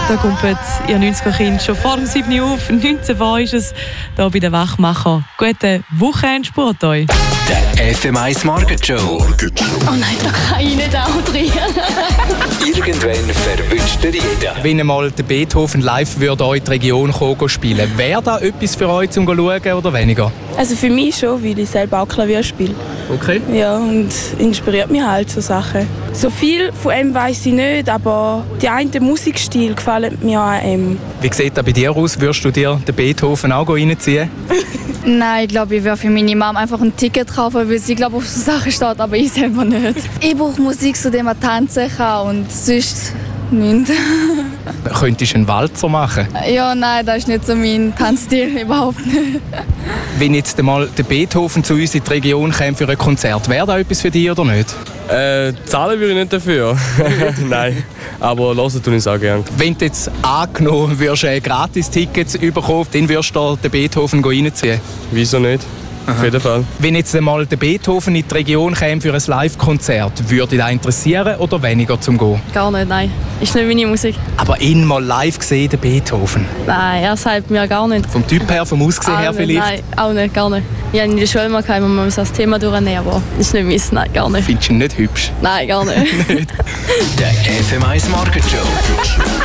Da kommt ihr 90er-Kind schon vor dem 7. Uhr auf. 19 Uhr ist es hier bei den Wachmacher. Guten Wochenendsport euch. Der FM1 Morgenshow. Oh nein, da kann ich nicht auch drin. Irgendwann verwünscht ihr jeden. Wenn einmal der Beethoven live würde euch die Region kommen spielen, wäre das etwas für euch zum Schauen oder weniger? Also für mich schon, weil ich selber auch Klavier spiele. Okay. Ja, und inspiriert mich halt so Sachen. So viel von ihm weiss ich nicht, aber die einen Musikstil gefällt mir an ihm. Wie sieht das bei dir aus? Würdest du dir den Beethoven auch reinziehen? Nein, ich glaube, ich würde für meine Mom einfach ein Ticket kaufen, weil sie, glaube auf so Sachen steht, aber ich selber nicht. Ich brauche Musik, zu der man tanzen kann und sonst nichts. Könntest du einen Walzer machen? Ja, nein, das ist nicht so mein Tanzstil, überhaupt nicht. Wenn jetzt einmal der Beethoven zu uns in die Region käme für ein Konzert, wäre das etwas für dich oder nicht? Zahlen würde ich nicht dafür. Nein, aber hören tue ich es auch gerne. Wenn du jetzt angenommen würdest, Gratis-Tickets bekommen, dann würdest du den Beethoven reinziehen? Wieso nicht? Auf jeden Fall. Wenn jetzt einmal der Beethoven in die Region käme für ein Live-Konzert, würde dich das interessieren oder weniger zum Gehen? Gar nicht, nein. Ist nicht meine Musik. Aber ihn mal live gesehen, den Beethoven? Nein, er sagt mir gar nicht. Vom Typ her, vom Aussehen her vielleicht? Nein, auch nicht, gar nicht. Ich habe in der Schule mal das Thema durchnehmen, aber das ist nicht meins, nein, gar nicht. Findest du ihn nicht hübsch? Nein, gar nicht. Der FM1 Morgenshow.